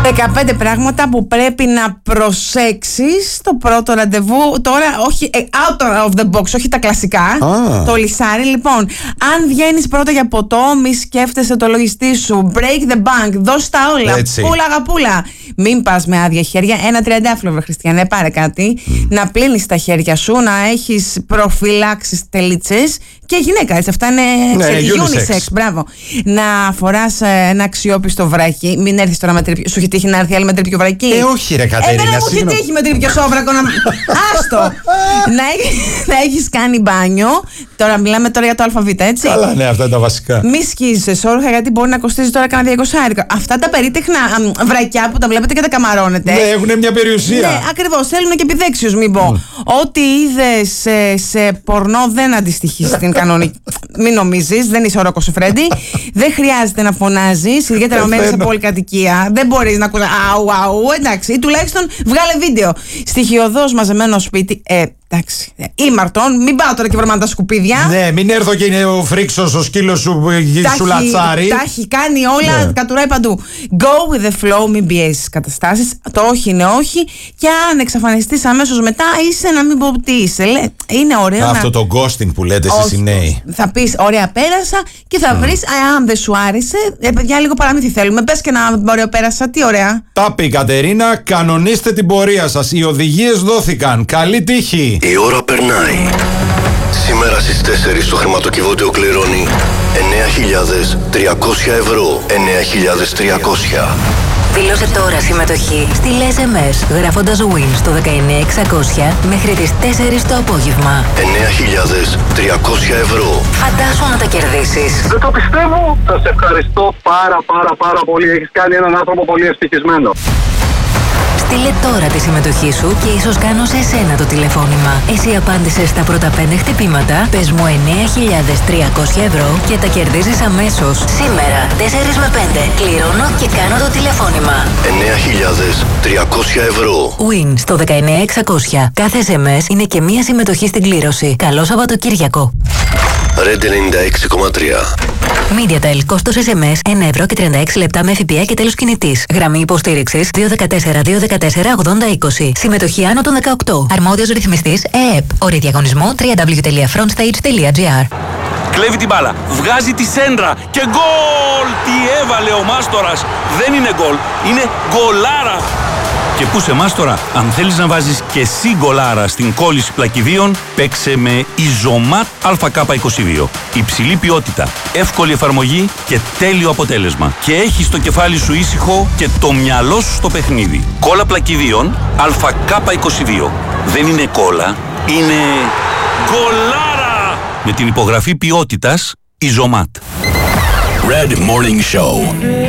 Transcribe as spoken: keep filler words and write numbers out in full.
δεκαπέντε πράγματα που πρέπει να προσέξεις στο πρώτο ραντεβού. Τώρα, όχι out of the box, όχι τα κλασικά. Ah. Το λυσάρι. Λοιπόν, αν βγαίνεις πρώτα για ποτό, μη σκέφτεσαι το λογιστή σου. Break the bank, δώσ' τα όλα. Έτσι. Πούλα αγαπούλα. Μην πας με άδεια χέρια. Ένα τριαντάφυλλο, βρε Χριστιανέ, πάρε κάτι. Mm. Να πλύνεις τα χέρια σου, να έχεις προφυλάξεις τελίτσες. Και γυναίκα, έτσι. Αυτά είναι ναι, unisex. Μπράβο. Να φοράς ένα αξιόπιστο βράκι. Μην έρθεις τώρα με τρίπιο. Σου έχει τύχει να έρθει άλλη με τρίπιο βράκι? Ε, όχι, ρε Κατερίνα. Ε, δεν μου έχει τύχει με τρίπιο σόβρακο να. Άστο. να, να έχεις κάνει μπάνιο. Τώρα μιλάμε τώρα για το ΑΒ, έτσι. Καλά, ναι, αυτά είναι τα βασικά. Μη σκίζεσαι όρουχα, γιατί μπορεί να κοστίζει τώρα κανένα διακοσάρικο. Αυτά τα περίτεχνα βρακιά που τα βλέπετε και τα καμαρώνετε. Ναι, έχουν μια περιουσία. Ναι, ακριβώς. Θέλουν και επιδέξιους, μην πω. Mm. Ό,τι είδες σε, σε πορνό δεν αντιστοιχεί στην κανονική. Μην νομίζεις, δεν είσαι ο Ρόκος Φρέντι. Δεν χρειάζεται να φωνάζεις, ιδιαίτερα αν μένεις σε πολυκατοικία. Δεν μπορείς να ακούς αου, αου, εντάξει. Ή τουλάχιστον βγάλε βίντεο. Στοιχειωδώς μαζεμένο σπίτι. Ε, εντάξει. Ήμαρτον, μην πάω τώρα και βρω τα σκουπίδια. Ναι, μην έρθω και είναι ο φρίξος, ο σκύλος σου, σου λατσάρει. Τα έχει κάνει όλα, ναι. Κατουράει παντού. Go with the flow, μην πιέσεις καταστάσεις. Το όχι είναι όχι. Και αν εξαφανιστείς αμέσως μετά, είσαι να μην πω τι είσαι. Είναι ωραίο. Αυτό να... το ghosting που λέτε εσείς οι νέοι. Θα πεις, ωραία, πέρασα, και θα mm. βρεις, αν δεν σου άρεσε. Ε, παιδιά, λίγο παραμύθι θέλουμε. Πες και ένα ωραίο πέρασα, τι ωραία. Τα πει Κατερίνα, κανονίστε την πορεία σας. Οι οδηγίες δόθηκαν. Καλή τύχη. Η ώρα περνάει. Σήμερα στις τέσσερις το χρηματοκιβώτιο κληρώνει εννέα χιλιάδες τριακόσια ευρώ. εννέα χιλιάδες τριακόσια. Δήλωσε τώρα συμμετοχή. Στείλε ες εμ ες γράφοντας win στο δεκαεννέα εξακόσια μέχρι τις τέσσερις το απόγευμα. εννέα χιλιάδες τριακόσια ευρώ. Φαντάσου να τα κερδίσεις. Δεν το πιστεύω. Σας ευχαριστώ πάρα πάρα πάρα πολύ. Έχεις κάνει έναν άνθρωπο πολύ ευτυχισμένο. Στείλε τώρα τη συμμετοχή σου και ίσως κάνω σε εσένα το τηλεφώνημα. Εσύ απάντησες στα πρώτα πέντε χτυπήματα, πες μου εννέα χιλιάδες τριακόσια ευρώ και τα κερδίζεις αμέσως. Σήμερα, τέσσερα με πέντε, κληρώνω και κάνω το τηλεφώνημα. εννέα χιλιάδες τριακόσια ευρώ. Win στο δεκαεννέα εξακόσια. Κάθε ες εμ ες είναι και μία συμμετοχή στην κλήρωση. Καλό Σαββατοκύριακο. Ρεντ ενενήντα έξι κόμμα τρία. MediaTel, κόστος ες εμ ες ένα ευρώ και τριάντα έξι λεπτά με ΦΠΑ και τέλος κινητής. Γραμμή υποστήριξης δύο ένα τέσσερα δύο ένα τέσσερα ογδόντα είκοσι. Συμμετοχή άνω των δεκαοκτώ. Αρμόδιος ρυθμιστής ΕΕΠ. Όροι διαγωνισμού double-u double-u double-u τελεία frontstage τελεία gr. Κλέβει την μπάλα, βγάζει τη σέντρα και γκολ! Τι έβαλε ο Μάστορας! Δεν είναι γκολ, είναι γκολάρα! Και πού σε Μάστορα, αν θέλεις να βάζεις και εσύ γκολάρα στην κόλληση πλακιδίων, παίξε με Ιζωμάτ Α Κ είκοσι δύο. Υψηλή ποιότητα, εύκολη εφαρμογή και τέλειο αποτέλεσμα. Και έχεις το κεφάλι σου ήσυχο και το μυαλό σου στο παιχνίδι. Κόλλα πλακιδίων Α Κ είκοσι δύο. Δεν είναι κόλλα, είναι γκολάρα! Με την υπογραφή ποιότητας Ιζωμάτ. Red Morning Show.